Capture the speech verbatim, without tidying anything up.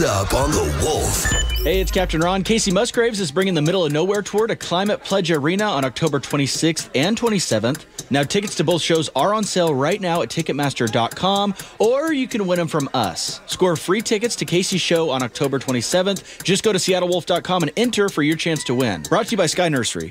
Up on the Wolf. Hey, it's Captain Ron. Casey Musgraves is bringing the Middle of Nowhere Tour to Climate Pledge Arena on October twenty-sixth and twenty-seventh. Now, tickets to both shows are on sale right now at Ticketmaster dot com, or you can win them from us. Score free tickets to Casey's show on October twenty-seventh. Just go to Seattle Wolf dot com and enter for your chance to win. Brought to you by Sky Nursery.